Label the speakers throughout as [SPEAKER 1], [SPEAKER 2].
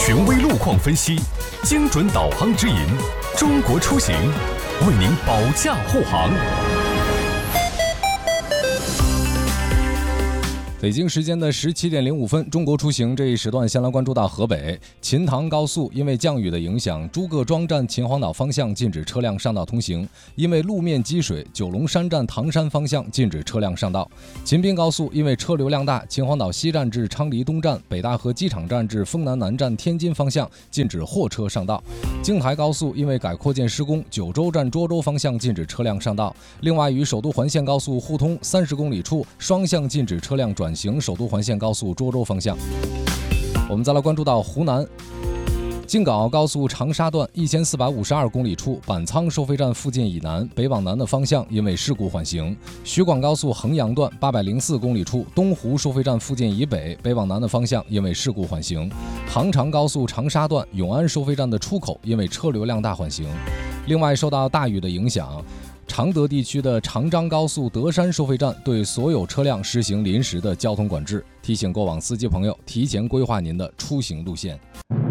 [SPEAKER 1] 权威路况分析，精准导航指引，中国出行为您保驾护航。
[SPEAKER 2] 北京时间的17点05分，中国出行这一时段先来关注到河北秦唐高速，因为降雨的影响，诸葛庄站秦皇岛方向禁止车辆上道通行；因为路面积水，九龙山站唐山方向禁止车辆上道。秦滨高速因为车流量大，秦皇岛西站至昌黎东站、北大河机场站至丰南南站天津方向禁止货车上道。京台高速因为改扩建施工，九州站涿州方向禁止车辆上道。另外，与首都环线高速互通30公里处，双向禁止车辆转行首都环线高速涿州方向。我们再来关注到湖南京港澳高速长沙段1452公里处，板仓收费站附近以南北往南的方向因为事故缓行。徐广高速衡阳段804公里处，东湖收费站附近以北北往南的方向因为事故缓行。杭长高速长沙段永安收费站的出口因为车流量大缓行。另外，受到大雨的影响，常德地区的长张高速德山收费站对所有车辆实行临时的交通管制，提醒过往司机朋友提前规划您的出行路线。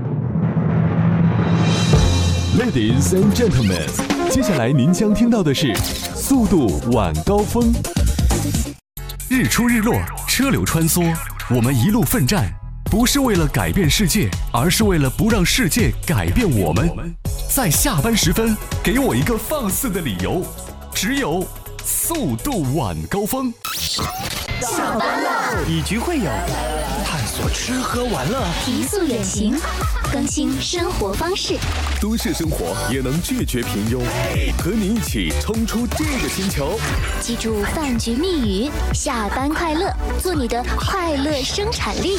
[SPEAKER 1] Ladies and gentlemen， 接下来您将听到的是速度晚高峰。日出日落，车流穿梭，我们一路奋战，不是为了改变世界，而是为了不让世界改变我们。在下班时分，给我一个放肆的理由，只有速度晚高峰。
[SPEAKER 3] 下班了，
[SPEAKER 4] 以局会友，探索吃喝玩乐，
[SPEAKER 3] 提速远行，更新生活方式。
[SPEAKER 1] 都市生活也能拒绝平庸，和你一起冲出这个星球。
[SPEAKER 3] 记住饭局密语：下班快乐，做你的快乐生产力。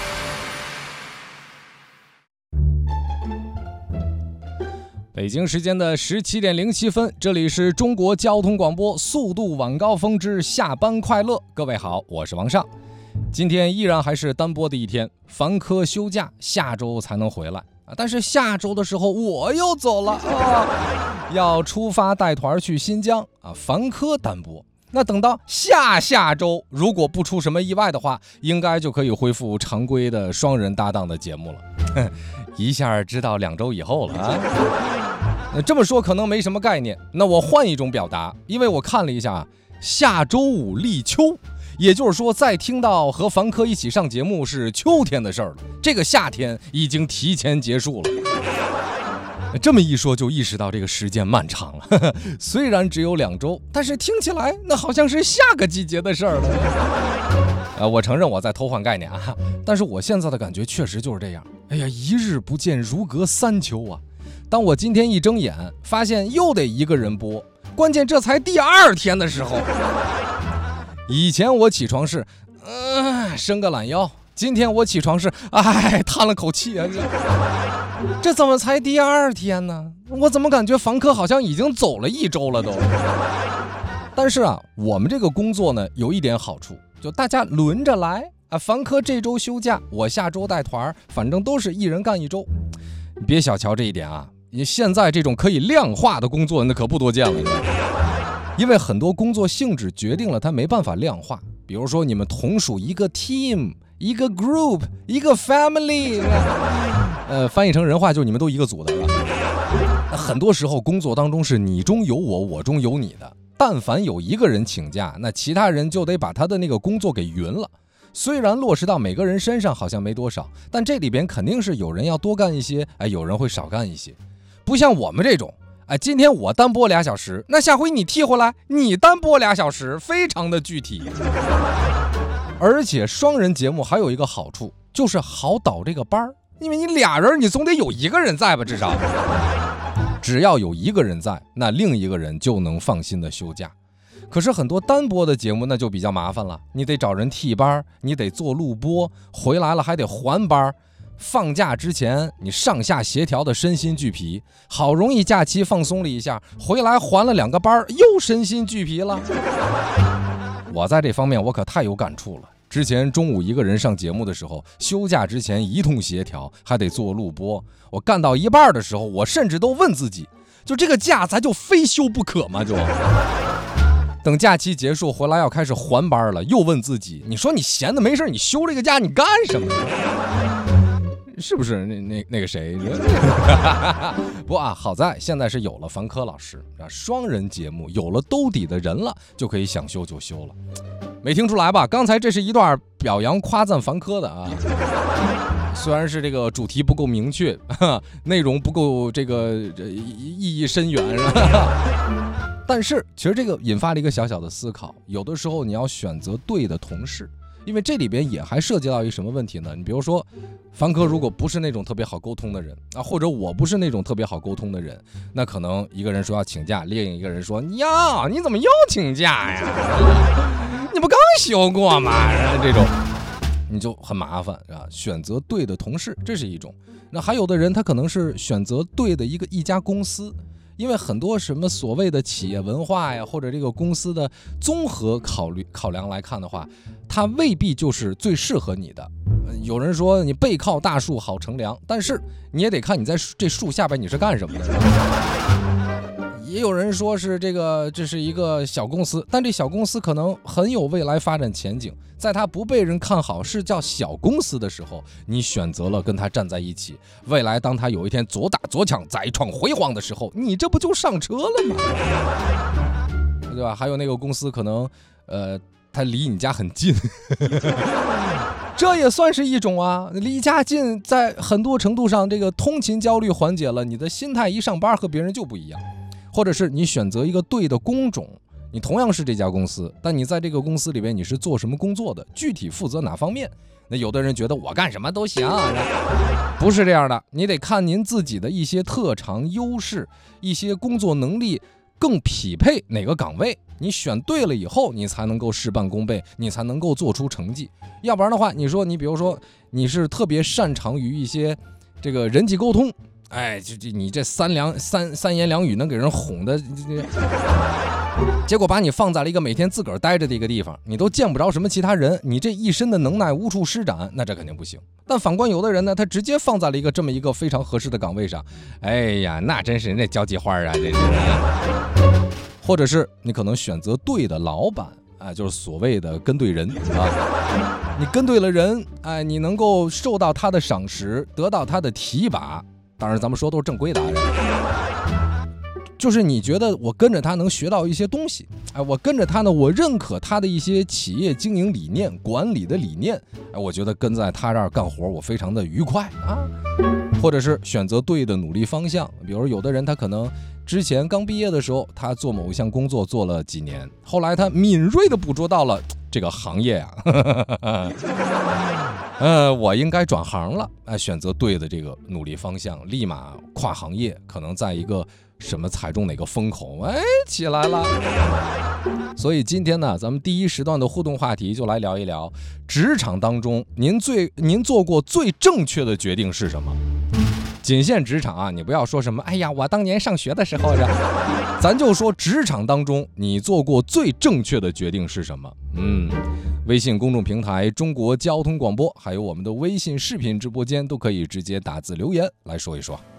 [SPEAKER 2] 北京时间的17点07分，这里是中国交通广播速度晚高峰之下班快乐。各位好，我是王尚。今天依然还是单播的一天，凡科休假，下周才能回来。但是下周的时候我又走了要出发带团去新疆凡科单播。那等到下周，如果不出什么意外的话，应该就可以恢复常规的双人搭档的节目了。一下知道2周以后了啊。这么说可能没什么概念，那我换一种表达，因为我看了一下，下周5立秋，也就是说在听到和凡科一起上节目是秋天的事儿了，这个夏天已经提前结束了。这么一说就意识到这个时间漫长了，虽然只有2周，但是听起来那好像是下个季节的事儿了。我承认我在偷换概念啊，但是我现在的感觉确实就是这样。哎呀，一日不见如隔3秋啊！当我今天一睁眼，发现又得一个人播，关键这才第2天的时候。以前我起床是，伸个懒腰，今天我起床是，叹了口气啊，这怎么才第2天呢？我怎么感觉凡科好像已经走了1周了都？但是我们这个工作呢，有一点好处，就大家轮着来凡科这周休假，我下周带团，反正都是一人干1周。你别小瞧这一点啊，你现在这种可以量化的工作那可不多见了。因为很多工作性质决定了它没办法量化，比如说你们同属一个 team、一个 group、一个 family，翻译成人话就你们都一个组的了。很多时候工作当中是你中有我，我中有你的，但凡有一个人请假，那其他人就得把他的那个工作给匀了。虽然落实到每个人身上好像没多少，但这里边肯定是有人要多干一些，有人会少干一些。不像我们这种，今天我单播2小时，那下回你替回来，你单播2小时，非常的具体。而且双人节目还有一个好处，就是好倒这个班儿，因为你俩人，你总得有一个人在吧，至少。只要有一个人在，那另一个人就能放心的休假。可是很多单播的节目那就比较麻烦了，你得找人替班，你得做录播，回来了还得还班，放假之前你上下协调的身心俱疲，好容易假期放松了一下，回来还了2个班，又身心俱疲了。我在这方面我可太有感触了。之前中午一个人上节目的时候，休假之前一通协调，还得做录播，我干到一半的时候，我甚至都问自己，就这个假咱就非休不可吗？就等假期结束回来要开始还班了，又问自己，你说你闲的没事你休这个假你干什么？ 是不是那个谁？不啊，好在现在是有了凡科老师啊，双人节目有了兜底的人了，就可以想修就修了。没听出来吧？刚才这是一段表扬夸赞凡科的啊。虽然是这个主题不够明确，内容不够这个意义深远，但是其实这个引发了一个小小的思考。有的时候你要选择对的同事，因为这里边也还涉及到一个什么问题呢？你比如说，凡科如果不是那种特别好沟通的人啊，或者我不是那种特别好沟通的人，那可能一个人说要请假，另一个人说呀，你怎么又请假呀？你不刚休过吗？这种。你就很麻烦啊！选择对的同事，这是一种。那还有的人，他可能是选择对的一家公司，因为很多什么所谓的企业文化呀，或者这个公司的综合考量来看的话，它未必就是最适合你的。有人说你背靠大树好乘凉，但是你也得看你在这树下边你是干什么的。也有人说是这是一个小公司，但这小公司可能很有未来发展前景，在它不被人看好是叫小公司的时候，你选择了跟它站在一起，未来当它有一天左打左抢再创辉煌的时候，你这不就上车了吗？对吧？还有那个公司可能它离你家很近这也算是一种啊，离家近在很多程度上这个通勤焦虑缓解了，你的心态一上班和别人就不一样。或者是你选择一个对的工种，你同样是这家公司，但你在这个公司里边你是做什么工作的，具体负责哪方面。那有的人觉得我干什么都行，不是这样的，你得看您自己的一些特长优势，一些工作能力更匹配哪个岗位，你选对了以后，你才能够事半功倍，你才能够做出成绩。要不然的话，你说你比如说你是特别擅长于一些这个人际沟通，哎，你这三言两语能给人哄的，结果把你放在了一个每天自个儿待着的一个地方，你都见不着什么其他人，你这一身的能耐无处施展，那这肯定不行。但反观有的人呢，他直接放在了这么一个非常合适的岗位上，哎呀，那真是那交际花啊，这是。或者是你可能选择对的老板啊，就是所谓的跟对人啊，你跟对了人，哎，你能够受到他的赏识，得到他的提拔。当然咱们说都是正规的就是你觉得我跟着他能学到一些东西，哎，我跟着他呢，我认可他的一些企业经营理念、管理的理念，哎，我觉得跟在他这儿干活我非常的愉快啊。或者是选择对的努力方向，比如有的人他可能之前刚毕业的时候，他做某一项工作做了几年，后来他敏锐地捕捉到了这个行业我应该转行了，选择对的这个努力方向，立马跨行业，可能在一个什么踩中哪个风口，起来了。所以今天呢，咱们第一时段的互动话题就来聊一聊职场当中您做过最正确的决定是什么？仅限职场啊，你不要说什么哎呀我当年上学的时候咱就说职场当中你做过最正确的决定是什么？微信公众平台中国交通广播，还有我们的微信视频直播间都可以直接打字留言来说一说。